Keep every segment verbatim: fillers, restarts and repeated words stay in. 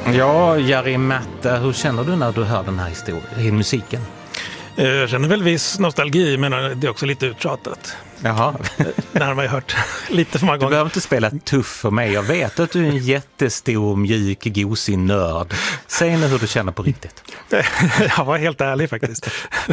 Ja, Jari Mätta, hur känner du när du hör den här historien, musiken? Jag känner väl viss nostalgi, men det är också lite uttjatat. Jaha. Det har man ju hört lite för många gånger. Du behöver inte spela tuff för mig. Jag vet att du är en jättestor, mjuk, gosig nörd. Säg nu hur du känner på riktigt. Jag var helt ärlig faktiskt.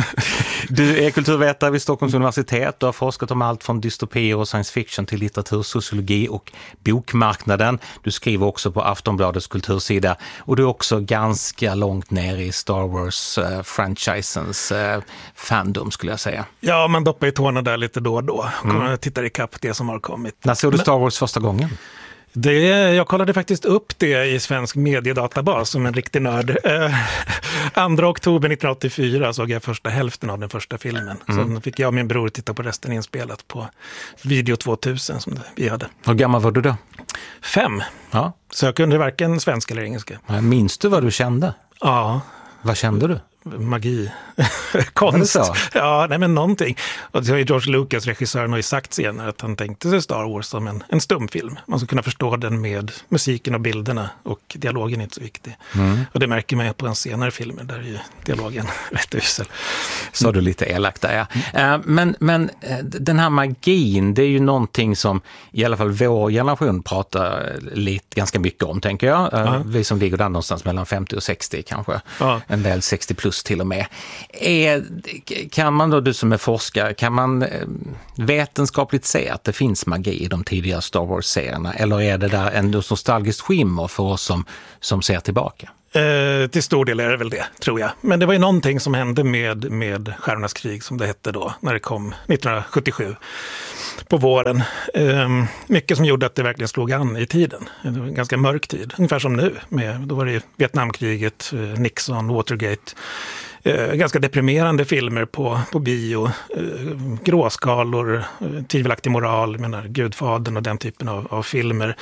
Du är kulturvetare vid Stockholms universitet. Du har forskat om allt från dystopier och science fiction till litteratur, sociologi och bokmarknaden. Du skriver också på Aftonbladets kultursida. Och du är också ganska långt ner i Star Wars-franchisens uh, uh, fandom, skulle jag säga. Ja, man doppar i tårna där lite då och då. Och mm. tittar i kapp det som har kommit. När såg du Star Wars första gången? Det, jag kollade faktiskt upp det i svensk mediedatabas som en riktig nörd. Eh, andra oktober nittonhundraåttiofyra såg jag första hälften av den första filmen. Mm. Sen fick jag och min bror titta på resten inspelat på Video tvåtusen som vi hade. Hur gammal var du då? Fem. Ja. Så jag kunde varken svenska eller engelska. Minns du vad du kände? Ja. Vad kände du? Magi. Konst. Ja, nej men någonting. Och det har ju George Lucas, regissören, har ju sagt senare att han tänkte sig Star Wars som en, en stumfilm. Man ska kunna förstå den med musiken och bilderna, och dialogen är inte så viktig. Mm. Och det märker man på en senare filmer där är ju dialogen rätt usel. Så du lite elakt där, ja. Uh, men, men uh, den här magin, det är ju någonting som i alla fall vår generation pratar lite, ganska mycket om, tänker jag. Uh, uh-huh. Vi som ligger där någonstans mellan femtio och sextio kanske. Uh-huh. En del sextio plus till och med. Är, kan man då, du som är forskare, kan man vetenskapligt se att det finns magi i de tidigare Star Wars-serierna? Eller är det där en nostalgiskt skimmer för oss som, som ser tillbaka? Eh, till stor del är det väl det, tror jag. Men det var ju någonting som hände med, med Stjärnornas krig, som det hette då, när det kom nittonhundrasjuttiosju på våren. Eh, mycket som gjorde att det verkligen slog an i tiden. Det var en ganska mörk tid, ungefär som nu. Med, då var det Vietnamkriget, eh, Nixon, Watergate. Eh, ganska deprimerande filmer på, på bio, eh, gråskalor, eh, tvivelaktig moral, menar Gudfadern och den typen av, av filmer.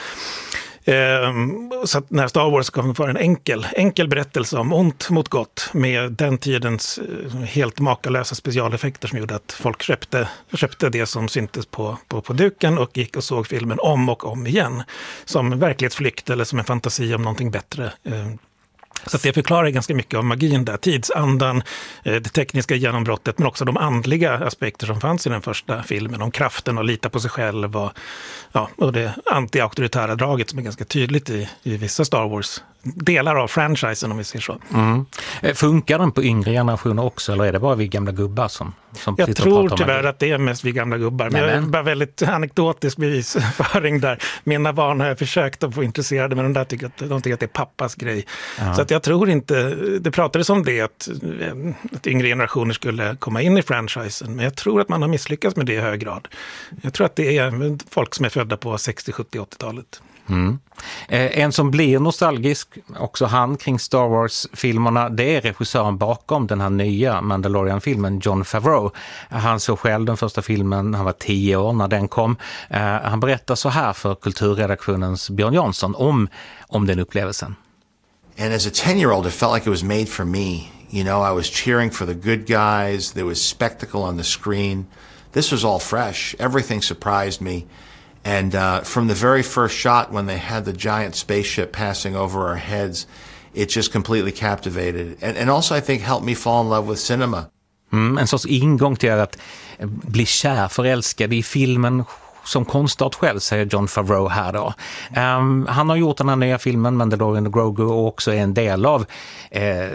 Eh, så att när Star Wars kom för en enkel, enkel berättelse om ont mot gott med den tidens eh, helt makalösa specialeffekter som gjorde att folk köpte, köpte det som syntes på, på, på duken och gick och såg filmen om och om igen. Som verklighetsflykt eller som en fantasi om någonting bättre. Eh, Så att det förklarar ganska mycket av magin där. Tidsandan, det tekniska genombrottet, men också de andliga aspekter som fanns i den första filmen. Om kraften och lita på sig själv och, ja, och det anti-auktoritära draget som är ganska tydligt i, i vissa Star Wars. Delar av franchisen, om vi ser så. Mm. Funkar den på yngre generationer också, eller är det bara vi gamla gubbar som, som jag tror tyvärr att det är mest vi gamla gubbar. Men, men jag är bara väldigt anekdotisk bevisföring där. Mina barn har jag försökt att få intresserade, men de där tycker att, de tycker att det är pappas grej. Ja. Så att jag tror inte, det pratades om det att, att yngre generationer skulle komma in i franchisen, men jag tror att man har misslyckats med det i hög grad. Jag tror att det är folk som är födda på sextio, sjuttio, åttiotalet. Mm. Eh, en som blir nostalgisk, också han, kring Star Wars-filmerna, det är regissören bakom den här nya Mandalorian-filmen, Jon Favreau. Han såg själv den första filmen, han var tio år när den kom. Eh, han berättar så här för kulturredaktionens Björn Jansson om, om den upplevelsen. And as a ten-year-old, it felt like it was made for me. You know, I was cheering for the good guys. There was spectacle on the screen. This was all fresh. Everything surprised me. And uh, from the very first shot when they had the giant spaceship passing over our heads, it just completely captivated. And, and also I think helped me fall in love with cinema. Mm, en sorts ingång till att bli kär, förälskad i filmen som konstart själv, säger Jon Favreau här då. Um, han har gjort den här nya filmen Mandalorian och Grogu och också är en del av eh,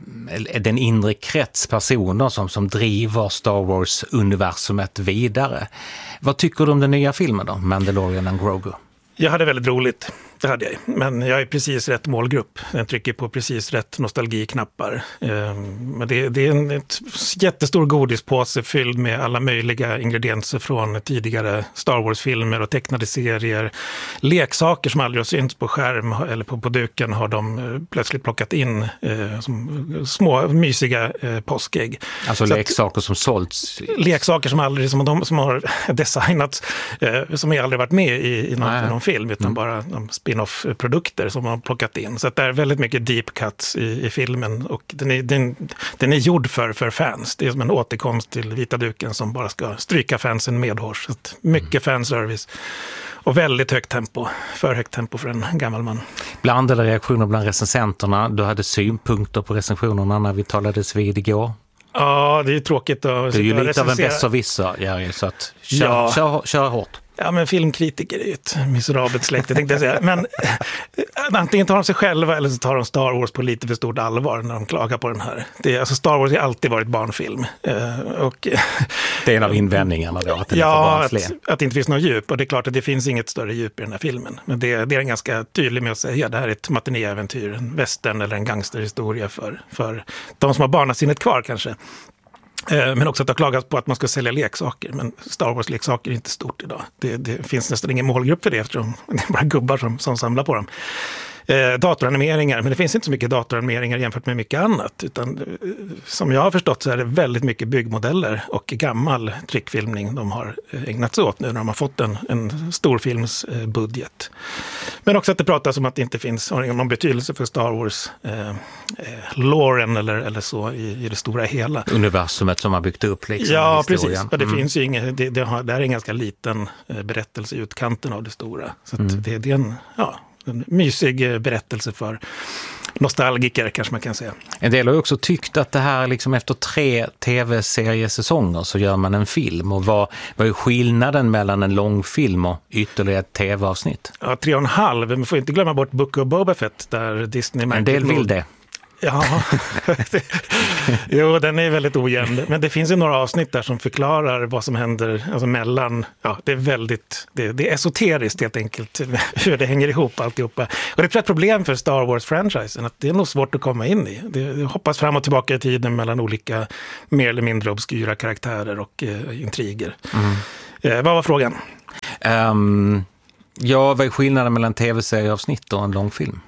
den inre krets personer som, som driver Star Wars-universumet vidare. Vad tycker du om den nya filmen då, Mandalorian och Grogu? Jag hade väldigt roligt, det hade jag. Men jag är precis rätt målgrupp. Jag trycker på precis rätt nostalgiknappar. Men det, det är en ett jättestor godispåse fylld med alla möjliga ingredienser från tidigare Star Wars-filmer och tecknade serier. Leksaker som aldrig har synts på skärm eller på, på duken har de plötsligt plockat in eh, som små mysiga eh, påskägg. Alltså Så leksaker att, som sålts? Leksaker som aldrig, som de som har designats, eh, som har aldrig varit med i, i någon, någon film, utan mm. bara de spin-off-produkter som man har plockat in. Så att det är väldigt mycket deep cuts i, i filmen, och den är, den, den är gjord för, för fans. Det är som en återkomst till vita duken som bara ska stryka fansen medhårs. Så att mycket mm. fanservice och väldigt högt tempo, för högt tempo för en gammal man. Blandade reaktioner bland recensenterna. Du hade synpunkter på recensionerna när vi talades vid igår. Ja, det är ju tråkigt att Du är ju lite recensera. av en besserwisser, Jerry, så att kör, Ja. kör, kör hårt. Ja, men filmkritiker är ju ett miserabelt släkte, tänkte jag säga. Men antingen tar de sig själva eller så tar de Star Wars på lite för stort allvar när de klagar på den här. Det är, alltså Star Wars har alltid varit barnfilm. Eh, och, Det är en av invändningarna då, att den är för ja, barnslig. att, att det inte finns något djup. Och det är klart att det finns inget större djup i den här filmen. Men det, det är en ganska tydlig med att säga. Det här är ett matinéäventyr, en western eller en gangsterhistoria för, för de som har barnasinnet kvar kanske. Men också att det har klagats på att man ska sälja leksaker. Men Star Wars-leksaker är inte stort idag. Det, det finns nästan ingen målgrupp för det eftersom det är bara gubbar som, som samlar på dem. Eh, datoranimeringar, men det finns inte så mycket datoranimeringar jämfört med mycket annat. Utan, eh, som jag har förstått så är det väldigt mycket byggmodeller och gammal trickfilmning de har ägnat sig åt nu när de har fått en, en storfilmsbudget. Men också att det pratas om att det inte finns någon betydelse för Star Wars eh, eh, loren eller, eller så i, i det stora hela. Universumet som har byggt upp liksom. Ja, historien. precis. Och det Mm. finns ju inget, det, det, har, det här är en ganska liten eh, berättelse i utkanten av det stora. Så att Mm. det, det är en, ja, en mysig eh, berättelse för nostalgiker kanske man kan säga. En del har ju också tyckt att det här liksom efter tre tv-seriesäsonger så gör man en film. Och vad, vad är skillnaden mellan en långfilm och ytterligare ett tv-avsnitt? Ja, tre och en halv. Men får inte glömma bort Book of Boba Fett där Disney... En del vill det. Ja, jo, den är väldigt ojämn. Men det finns ju några avsnitt där som förklarar vad som händer alltså mellan. Ja, det är väldigt, det, det är esoteriskt helt enkelt hur det hänger ihop alltihopa. Och det är ett problem för Star Wars-franchisen att det är nog svårt att komma in i. Det, det hoppas fram och tillbaka i tiden mellan olika mer eller mindre obskyra karaktärer och eh, intriger. Mm. Eh, vad var frågan? Um, ja, vad är skillnaden mellan tv-serieavsnitt och en långfilm?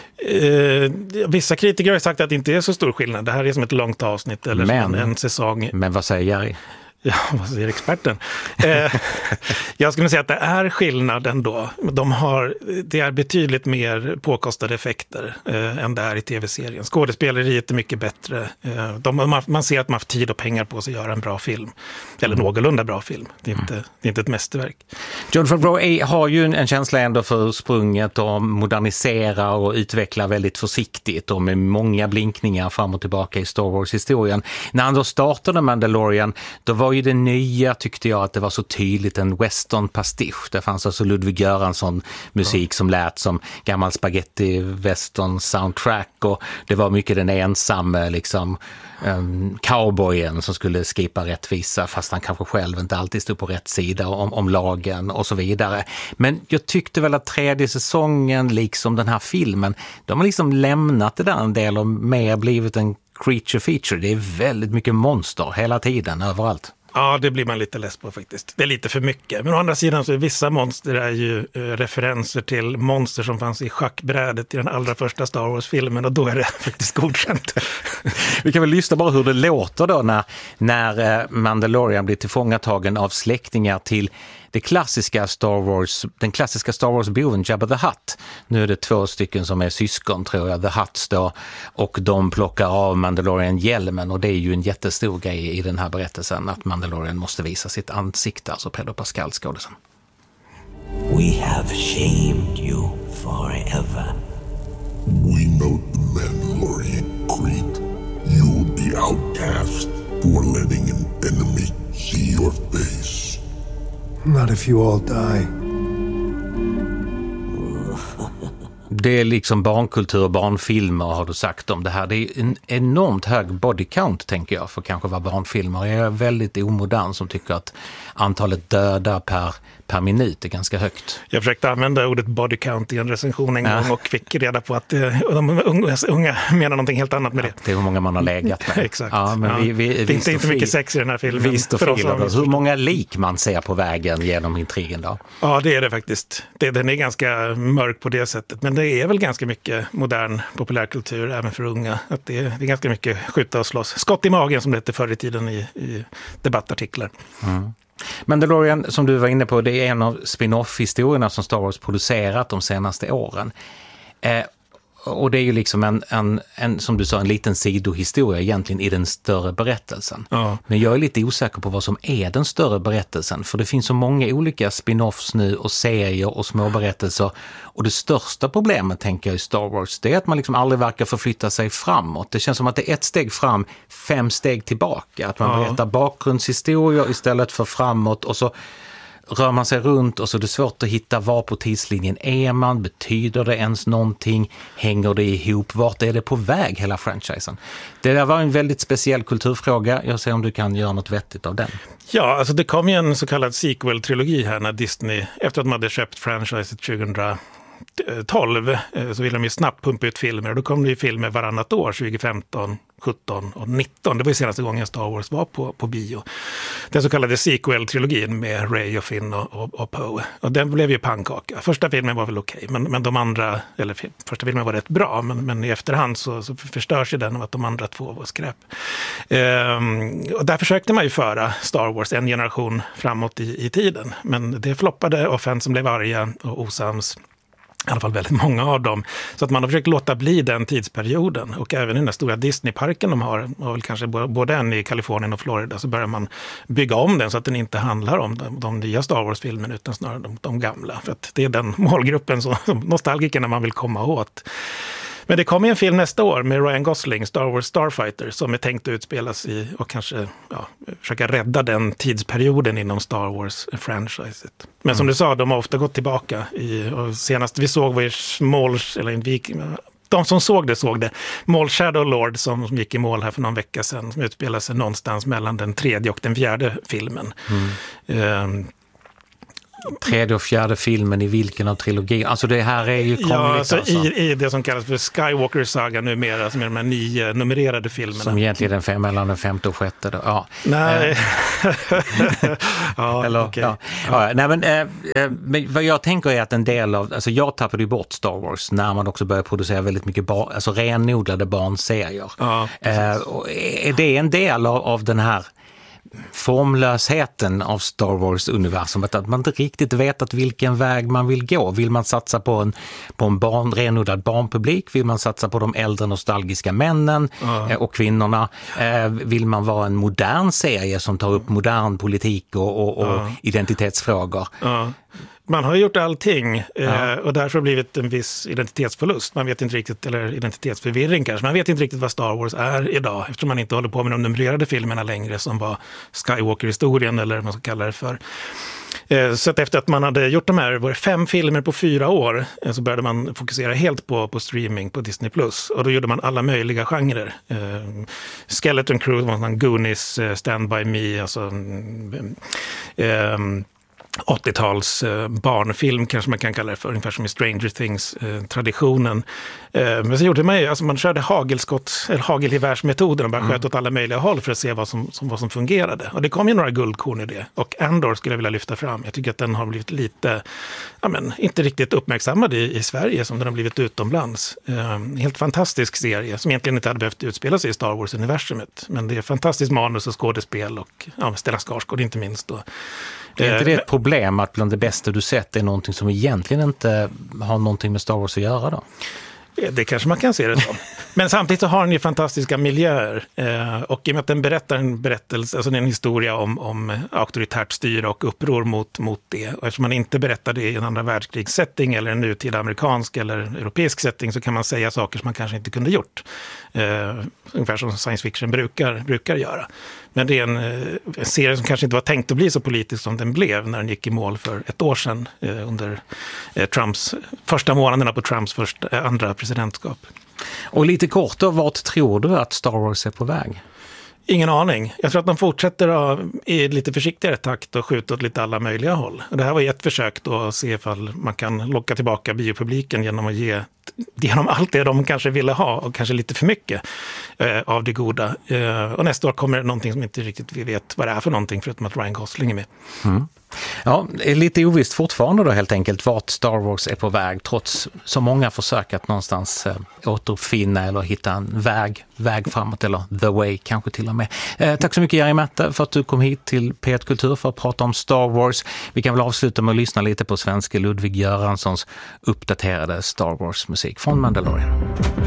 Eh, vissa kritiker har sagt att det inte är så stor skillnad. Det här är som ett långt avsnitt eller men, som en, en säsong. Men vad säger Jerry? Ja, vad säger experten? eh, jag skulle säga att det är skillnad ändå. De har, det är betydligt mer påkostade effekter eh, än det är i tv-serien. Skådespeleriet är mycket bättre. Eh, de, man, man ser att man har tid och pengar på sig att göra en bra film. Eller någorlunda bra film. Det är inte, det är inte ett mästerverk. Jon Favreau har ju en känsla ändå för sprunget och modernisera och utveckla väldigt försiktigt och med många blinkningar fram och tillbaka i Star Wars-historien. När han då startade Mandalorian, då var ju det nya, tyckte jag, att det var så tydligt en western-pastisch. Det fanns alltså Ludwig Göransson musik ja. som lät som gammal spaghetti-western-soundtrack och det var mycket den ensamme liksom um, cowboyen som skulle skipa rättvisa fast han kanske själv inte alltid stod på rätt sida om, om lagen och så vidare. Men jag tyckte väl att tredje säsongen, liksom den här filmen, de har liksom lämnat det där en del och mer blivit en creature feature. Det är väldigt mycket monster hela tiden, överallt. Ja, det blir man lite less på faktiskt. Det är lite för mycket. Men å andra sidan så är vissa monster är ju eh, referenser till monster som fanns i schackbrädet i den allra första Star Wars-filmen och då är det faktiskt godkänt. Vi kan väl lyssna bara hur det låter då när, när eh, Mandalorian blir tillfångatagen av släktingar till det klassiska Star Wars, den klassiska Star Wars-boven Jabba the Hutt. Nu är det två stycken som är syskon, tror jag, The Hutts då, och de plockar av Mandalorian-hjälmen och det är ju en jättestor grej i den här berättelsen att Mandalorian måste visa sitt ansikte, alltså Pedro Pascal skådisen. We have shamed you forever. We know the Mandalorian creed. You'll be outcast for letting an enemy see your face. Not if you all die. Det är liksom barnkultur och barnfilmer har du sagt om det här. Det är en enormt hög body count, tänker jag, för kanske vara barnfilmer. Jag är väldigt omodern som tycker att antalet döda per, per minut är ganska högt. Jag försökte använda ordet body count i en recension en ja. gång och fick reda på att de unga, unga menar någonting helt annat med det. Ja, det är hur många man har legat med. Exakt. Ja, men ja. vi, vi, det är inte, inte mycket sex i den här filmen. Visst och fel. Hur många lik man ser på vägen genom intrigen då? Ja, det är det faktiskt. Det, den är ganska mörk på det sättet. Men det är väl ganska mycket modern populärkultur även för unga. Att det, är, det är ganska mycket skjuta och slåss. Skott i magen som det hette förr i tiden i, i debattartiklar. Mm. Mandalorian, som du var inne på, det är en av spin-off-historierna som Star Wars producerat de senaste åren. Eh, och det är ju liksom en, en, en, som du sa, en liten sidohistoria egentligen i den större berättelsen. Ja. Men jag är lite osäker på vad som är den större berättelsen, för det finns så många olika spin-offs nu och serier och små berättelser. Och det största problemet, tänker jag, i Star Wars, det är att man liksom aldrig verkar förflytta sig framåt. Det känns som att det är ett steg fram, fem steg tillbaka. Att man ja. berättar bakgrundshistorier istället för framåt, och så rör man sig runt och så är det svårt att hitta var på tidslinjen är man, betyder det ens någonting, hänger det ihop, vart är det på väg hela franchisen? Det där var en väldigt speciell kulturfråga, jag ser om du kan göra något vettigt av den. Ja, alltså det kom ju en så kallad sequel-trilogi här när Disney, efter att man hade köpt franchiset tjugohundratolv, så ville de ju snabbt pumpa ut filmer, och då kom det ju filmer varannat år, tjugofemton, sjutton och nitton. Det var ju senaste gången Star Wars var på, på bio. Den så kallade sequel-trilogin med Rey och Finn och, och, och Poe. Och den blev ju pannkaka. Första filmen var väl okej, okay, men, men de andra, eller första filmen var rätt bra, men, men i efterhand så, så förstörs ju den av att de andra två var skräp. Ehm, och där försökte man ju föra Star Wars en generation framåt i, i tiden, men det floppade och fans som blev arga och osams. I alla fall väldigt många av dem. Så att man har försökt låta bli den tidsperioden. Och även i den här stora Disney-parken de har, och väl kanske både en i Kalifornien och Florida, så börjar man bygga om den så att den inte handlar om de, de nya Star Wars-filmerna utan snarare de, de gamla. För att det är den målgruppen som, som nostalgikerna man vill komma åt. Men det kommer en film nästa år med Ryan Gosling, Star Wars Starfighter, som är tänkt att utspelas i och kanske ja, försöka rädda den tidsperioden inom Star Wars-franchiset. Men som mm. du sa, de har ofta gått tillbaka. I, och senast vi såg var ju Small, eller vi, de som såg det såg det, Maul Shadow Lord som, som gick i mål här för någon vecka sedan, som utspelar sig någonstans mellan den tredje och den fjärde filmen. Mm. Um, Tredje och fjärde filmen i vilken av trilogin? Alltså det här är ju krångligt. Ja, alltså, alltså. I, i det som kallas för Skywalker-saga numera, som är de här nio numrerade filmerna. Som egentligen är fem, mellan den femte och sjätte. Då. Ja. Nej. ja, Eller, okay. ja. Ja. Ja, nej, men, eh, men vad jag tänker är att en del av, alltså jag tappade ju bort Star Wars när man också började producera väldigt mycket bar, alltså renodlade barnserier. Ja, eh, och är det en del av, av den här formlösheten av Star Wars-universumet, att man inte riktigt vet att vilken väg man vill gå. Vill man satsa på en, på en barn, renodlad barnpublik? Vill man satsa på de äldre nostalgiska männen uh. och kvinnorna? Eh, vill man vara en modern serie som tar upp modern politik och, och, och uh. identitetsfrågor? Uh. Man har gjort allting ja. och därför har det blivit en viss identitetsförlust. Man vet inte riktigt, eller identitetsförvirring kanske. Man vet inte riktigt vad Star Wars är idag, eftersom man inte håller på med de numrerade filmerna längre som var Skywalker-historien eller vad man ska kalla det för. Så att efter att man hade gjort de här var fem filmer på fyra år så började man fokusera helt på, på streaming på Disney plus. Och då gjorde man alla möjliga genrer. Uh, Skeleton Crew, Goonies, uh, Stand By Me, alltså um, um, åttio-tals eh, barnfilm kanske man kan kalla det för, ungefär som i Stranger Things-traditionen. Eh, eh, men så gjorde man ju, alltså man körde hagelskott, eller hagelgevärsmetoden och bara mm. sköt åt alla möjliga håll för att se vad som, som, vad som fungerade. Och det kom ju några guldkorn i det. Och Andor skulle jag vilja lyfta fram. Jag tycker att den har blivit lite, ja men, inte riktigt uppmärksammad i, i Sverige som den har blivit utomlands. Eh, helt fantastisk serie som egentligen inte hade behövt utspela sig i Star Wars-universumet. Men det är fantastiskt manus och skådespel och ja, Stellan Skarsgård inte minst. Och, det är inte det ett problem att bland det bästa du sett är någonting som egentligen inte har någonting med Star Wars att göra då? Det kanske man kan se det som. Men samtidigt så har den ju fantastiska miljöer. Eh, och i och med att den berättar en berättelse, alltså en historia om, om auktoritärt styre och uppror mot, mot det. Och eftersom man inte berättar det i en andra världskrigssetting eller en nutida amerikansk eller europeisk setting så kan man säga saker som man kanske inte kunde gjort. Eh, ungefär som science fiction brukar, brukar göra. Men det är en, en serie som kanske inte var tänkt att bli så politisk som den blev när den gick i mål för ett år sedan eh, under eh, Trumps första månaderna på Trumps första, eh, andra presidentskap. Och lite kort då, vart tror du att Star Wars är på väg? Ingen aning. Jag tror att de fortsätter i lite försiktigare takt och skjuta åt lite alla möjliga håll. Och det här var ett försök då att se ifall man kan locka tillbaka biopubliken genom att ge genom allt det de kanske ville ha och kanske lite för mycket eh, av det goda. Eh, och nästa år kommer det någonting som inte riktigt vi vet vad det är för någonting förutom att Ryan Gosling är med. Mm. Ja, det är lite ovisst fortfarande då helt enkelt vart Star Wars är på väg, trots så många försök att någonstans eh, återfinna eller hitta en väg, väg framåt, eller the way kanske till och med. Eh, tack så mycket Jari Märta för att du kom hit till P ett Kultur för att prata om Star Wars. Vi kan väl avsluta med att lyssna lite på svenske Ludvig Göranssons uppdaterade Star Wars-musik från Mandalorian.